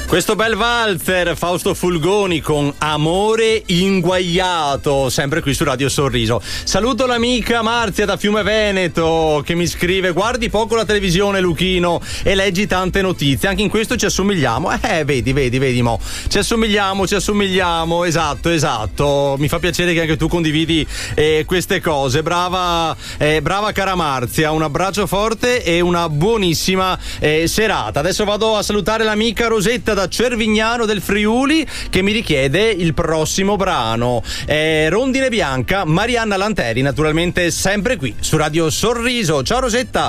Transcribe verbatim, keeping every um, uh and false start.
Questo bel valzer, Fausto Fulgoni con Amore inguaiato, sempre qui su Radio Sorriso. Saluto l'amica Marzia da Fiume Veneto che mi scrive: guardi poco la televisione, Luchino, e leggi tante notizie. Anche in questo ci assomigliamo. Eh, vedi, vedi, vedi, mo. Ci assomigliamo, ci assomigliamo. Esatto, esatto. Mi fa piacere che anche tu condividi eh, queste cose. Brava, eh, brava cara Marzia. Un abbraccio forte e una buonissima eh, serata. Adesso vado a salutare l'amica Rosetta da Cervignano del Friuli che mi richiede il prossimo brano. Eh, Rondine Bianca, Marianna Lanteri, naturalmente sempre qui su Radio Sorriso. Ciao Rosetta.